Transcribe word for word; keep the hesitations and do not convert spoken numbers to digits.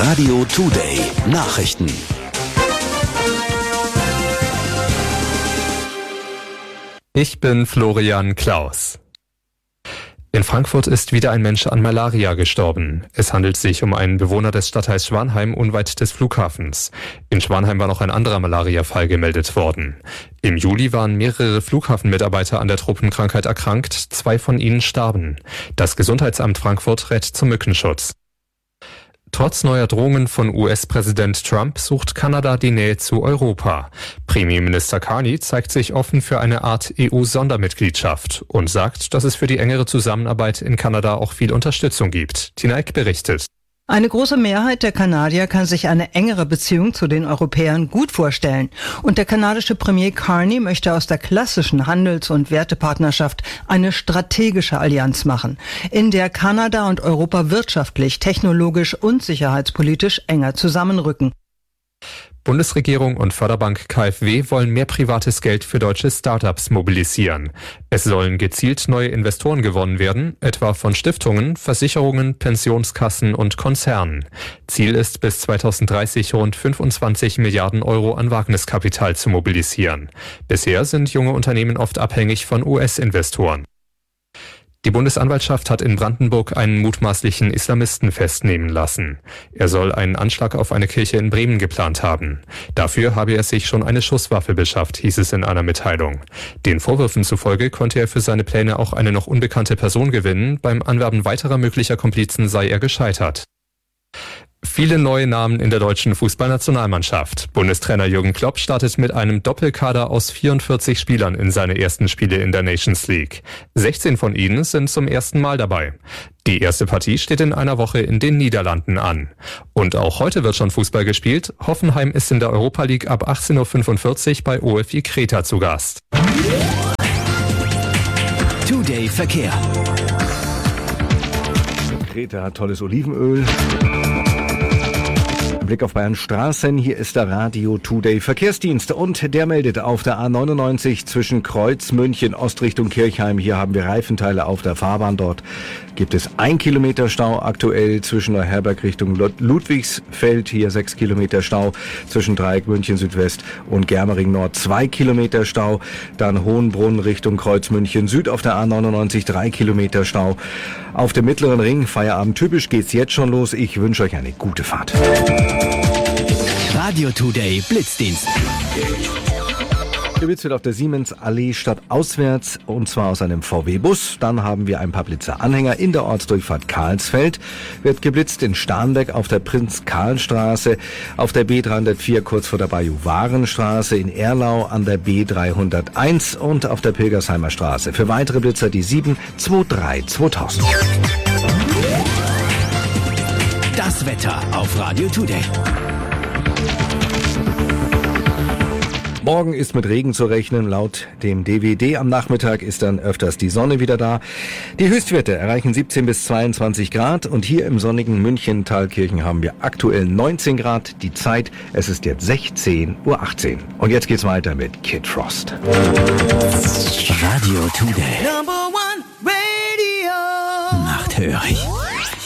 Radio Today Nachrichten. Ich bin Florian Klaus. In Frankfurt ist wieder ein Mensch an Malaria gestorben. Es handelt sich um einen Bewohner des Stadtteils Schwanheim unweit des Flughafens. In Schwanheim war noch ein anderer Malaria-Fall gemeldet worden. Im Juli waren mehrere Flughafenmitarbeiter an der Tropenkrankheit erkrankt, zwei von ihnen starben. Das Gesundheitsamt Frankfurt rät zum Mückenschutz. Trotz neuer Drohungen von U S-Präsident Trump sucht Kanada die Nähe zu Europa. Premierminister Carney zeigt sich offen für eine Art E U-Sondermitgliedschaft und sagt, dass es für die engere Zusammenarbeit in Kanada auch viel Unterstützung gibt. Tinaik berichtet. Eine große Mehrheit der Kanadier kann sich eine engere Beziehung zu den Europäern gut vorstellen. Und der kanadische Premier Carney möchte aus der klassischen Handels- und Wertepartnerschaft eine strategische Allianz machen, in der Kanada und Europa wirtschaftlich, technologisch und sicherheitspolitisch enger zusammenrücken. Bundesregierung und Förderbank K f W wollen mehr privates Geld für deutsche Startups mobilisieren. Es sollen gezielt neue Investoren gewonnen werden, etwa von Stiftungen, Versicherungen, Pensionskassen und Konzernen. Ziel ist, bis zweitausenddreißig rund fünfundzwanzig Milliarden Euro an Wagniskapital zu mobilisieren. Bisher sind junge Unternehmen oft abhängig von U S-Investoren. Die Bundesanwaltschaft hat in Brandenburg einen mutmaßlichen Islamisten festnehmen lassen. Er soll einen Anschlag auf eine Kirche in Bremen geplant haben. Dafür habe er sich schon eine Schusswaffe beschafft, hieß es in einer Mitteilung. Den Vorwürfen zufolge konnte er für seine Pläne auch eine noch unbekannte Person gewinnen. Beim Anwerben weiterer möglicher Komplizen sei er gescheitert. Viele neue Namen in der deutschen Fußballnationalmannschaft. Bundestrainer Jürgen Klopp startet mit einem Doppelkader aus vierundvierzig Spielern in seine ersten Spiele in der Nations League. sechzehn von ihnen sind zum ersten Mal dabei. Die erste Partie steht in einer Woche in den Niederlanden an. Und auch heute wird schon Fußball gespielt. Hoffenheim ist in der Europa League ab achtzehn Uhr fünfundvierzig bei O F I Kreta zu Gast. Today Verkehr. Kreta hat tolles Olivenöl. Blick auf Bayern Straßen, hier ist der Radio Today Verkehrsdienst und der meldet auf der A neunundneunzig zwischen Kreuz, München, Ostrichtung Kirchheim. Hier haben wir Reifenteile auf der Fahrbahn. Dort gibt es ein Kilometer Stau aktuell zwischen Neuherberg Richtung Ludwigsfeld. Hier sechs Kilometer Stau zwischen Dreieck München Südwest und Germering Nord. Zwei Kilometer Stau. Dann Hohenbrunn Richtung Kreuz München Süd auf der A neunundneunzig. Drei Kilometer Stau. Auf dem Mittleren Ring, Feierabend typisch, geht's jetzt schon los. Ich wünsche euch eine gute Fahrt. Radio Today Blitzdienst. Der Blitz wird auf der Siemens-Allee stadtauswärts und zwar aus einem V W-Bus. Dann haben wir ein paar Blitzer-Anhänger in der Ortsdurchfahrt Karlsfeld. Wird geblitzt in Starnberg auf der Prinz-Karl-Straße, auf der B dreihundertvier kurz vor der Bayou-Waren-Straße, in Erlau an der B dreihunderteins und auf der Pilgersheimer Straße. Für weitere Blitzer die sieben zwei drei zweitausend. Das Wetter auf Radio Today. Morgen ist mit Regen zu rechnen. Laut dem D W D am Nachmittag ist dann öfters die Sonne wieder da. Die Höchstwerte erreichen siebzehn bis zweiundzwanzig Grad und hier im sonnigen München-Thalkirchen haben wir aktuell neunzehn Grad. Die Zeit, es ist jetzt sechzehn Uhr achtzehn. Und jetzt geht's weiter mit Kid Frost. Radio Today. Number one Radio. Macht hörig.